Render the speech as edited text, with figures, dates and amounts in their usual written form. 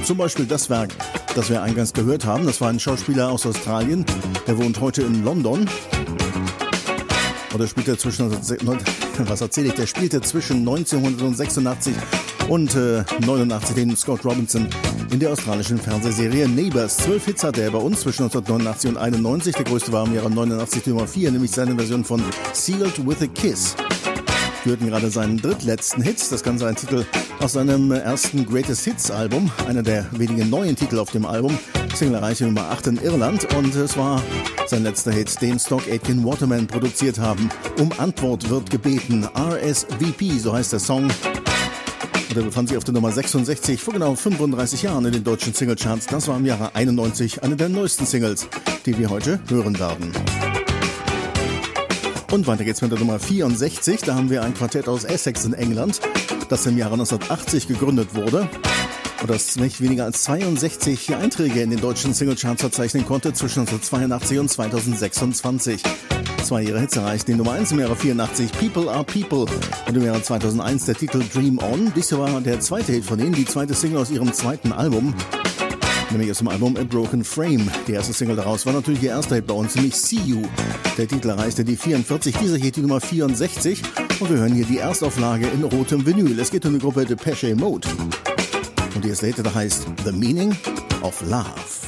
Zum Beispiel das Werk, das wir eingangs gehört haben. Das war ein Schauspieler aus Australien, der wohnt heute in London. Oder spielte zwischen, der spielte zwischen 1986 und 89 den Scott Robinson in der australischen Fernsehserie Neighbours. 12 Hits hatte er bei uns zwischen 1989 und 91. Der größte war im Jahre 89 Nummer 4, nämlich seine Version von Sealed with a Kiss. Wir hörten gerade seinen drittletzten Hit. Das Ganze ein Titel aus seinem ersten Greatest Hits Album. Einer der wenigen neuen Titel auf dem Album. Single erreichte Nummer 8 in Irland. Und es war sein letzter Hit, den Stock Aitken Waterman produziert haben. Um Antwort wird gebeten. RSVP, so heißt der Song. Und er befand sich auf der Nummer 66 vor genau 35 Jahren in den deutschen Singlecharts. Das war im Jahre 91 eine der neuesten Singles, die wir heute hören werden. Und weiter geht's mit der Nummer 64. Da haben wir ein Quartett aus Essex in England, das im Jahre 1980 gegründet wurde und das nicht weniger als 62 Einträge in den deutschen Singlecharts verzeichnen konnte zwischen 1982 und 2026. 2 ihrer Hits erreichten die Nummer 1 im Jahre 84, People Are People, und im Jahre 2001 der Titel Dream On. Dies war der zweite Hit von ihnen, die zweite Single aus ihrem zweiten Album, nämlich aus dem Album A Broken Frame. Die erste Single daraus war natürlich ihr erster Hit bei uns, nämlich See You. Der Titel erreichte die 44, dieser hier die Nummer 64, und wir hören hier die Erstauflage in rotem Vinyl. Es geht um die Gruppe Depeche Mode. Und die erste Hit heißt The Meaning of Love.